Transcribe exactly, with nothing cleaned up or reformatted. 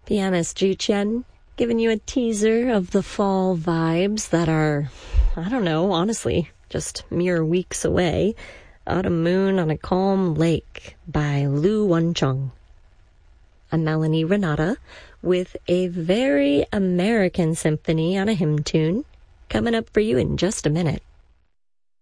Pianist Ju Chen, giving you a teaser of the fall vibes that are, I don't know, honestly, just mere weeks away. Autumn Moon on a Calm Lake by Lu Wencheng. I'm Melanie Renata with a very American symphony on a hymn tune coming up for you in just a minute.